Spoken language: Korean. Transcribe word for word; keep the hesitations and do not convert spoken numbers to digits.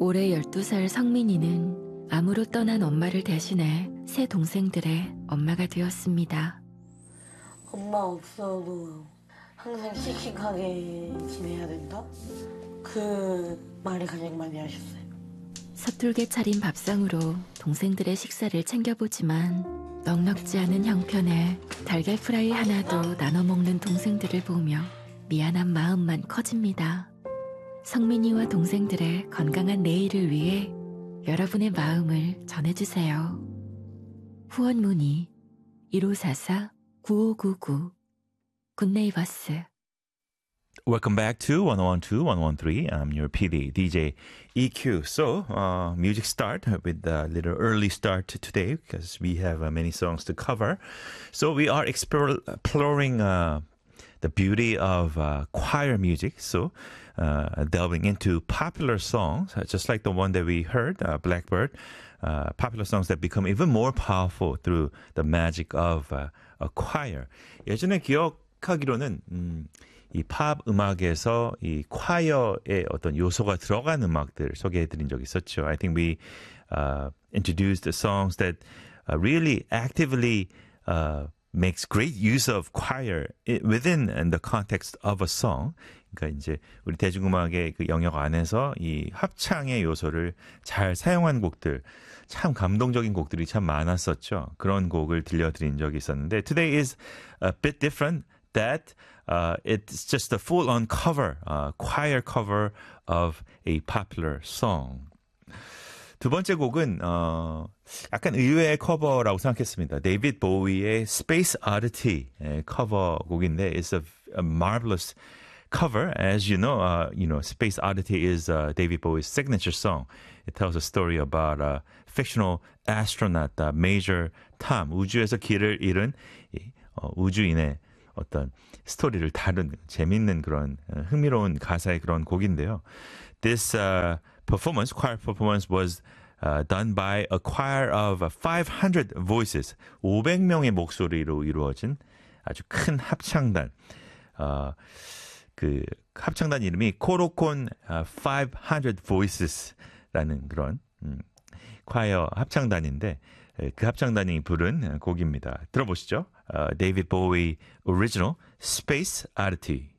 올해 열두 살 성민이는 암으로 떠난 엄마를 대신해 새 동생들의 엄마가 되었습니다. 엄마 없어도 항상 씩씩하게 지내야 된다? 그 말을 가장 많이 하셨어요. 서툴게 차린 밥상으로 동생들의 식사를 챙겨보지만 넉넉지 않은 형편에 달걀 프라이 하나도 나눠 먹는 동생들을 보며 미안한 마음만 커집니다. 성민이와 동생들의 건강한 내일을 위해 여러분의 마음을 전해주세요. 후원 문의 일오사사 구오구구 굿네이버스. Welcome back to one oh one two, one oh one three. I'm your P D, D J E Q. So, uh, music start with a little early start today because we have uh, many songs to cover. So we are explore, exploring uh, the beauty of uh, choir music. So uh, delving into popular songs, uh, just like the one that we heard, uh, Blackbird. Uh, popular songs that become even more powerful through the magic of uh, a choir. 예전에 기억하기로는 음, 이 팝 음악에서 이 콰이어의 어떤 요소가 들어간 음악들 소개해드린 적이 있었죠. I think we uh, introduced the songs that uh, really actively uh, makes great use of choir within the context of a song. 그러니까 이제 우리 대중음악의 그 영역 안에서 이 합창의 요소를 잘 사용한 곡들, 참 감동적인 곡들이 참 많았었죠. 그런 곡을 들려드린 적이 있었는데 today is a bit different. That uh, it's just a full-on cover, uh, choir cover of a popular song. 두 번째 곡은 어, 약간 의외의 커버라고 생각했습니다. 데이비드 보위의 Space Oddity 커버 곡인데 it's a, a marvelous cover. As you know, uh, you know, Space Oddity is uh, David Bowie's signature song. It tells a story about a fictional astronaut, uh, Major Tom, 우주에서 길을 잃은 이, 어, 우주인의 어떤 스토리를 다룬 재밌는 그런 흥미로운 가사의 그런 곡인데요. This uh, performance, choir performance was uh, done by a choir of five hundred voices. 오백 명의 목소리로 이루어진 아주 큰 합창단. 어, 그 합창단 이름이 코로콘 uh, five hundred voices라는 그런 음, 콰이어 합창단인데 그 합창단이 부른 곡입니다. 들어보시죠. Uh, David Bowie original Space Oddity.